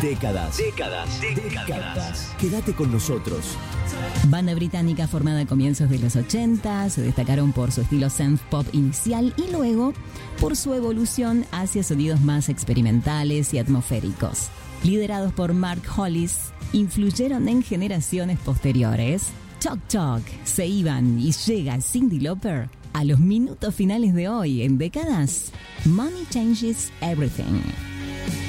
Décadas. Quédate con nosotros. Banda británica formada a comienzos de los 80, se destacaron por su estilo synth pop inicial y luego por su evolución hacia sonidos más experimentales y atmosféricos. Liderados por Mark Hollis, influyeron en generaciones posteriores. Choc Choc se iban y llega Cyndi Lauper a los minutos finales de hoy en Décadas. Money Changes Everything.